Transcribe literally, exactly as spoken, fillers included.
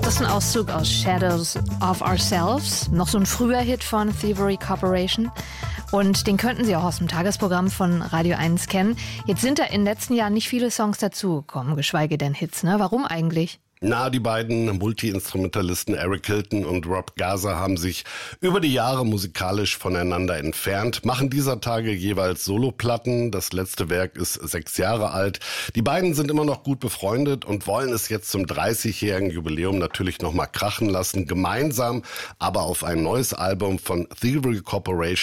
Das ist ein Auszug aus Shadows of Ourselves, noch so ein früher Hit von Thievery Corporation. Und den könnten Sie auch aus dem Tagesprogramm von Radio eins kennen. Jetzt sind da in den letzten Jahren nicht viele Songs dazugekommen, geschweige denn Hits, ne? Warum eigentlich? Na, die beiden Multi-Instrumentalisten Eric Hilton und Rob Garza haben sich über die Jahre musikalisch voneinander entfernt, machen dieser Tage jeweils Soloplatten. Das letzte Werk ist sechs Jahre alt. Die beiden sind immer noch gut befreundet und wollen es jetzt zum dreißigjährigen Jubiläum natürlich nochmal krachen lassen, gemeinsam aber auf ein neues Album von Thievery Corporation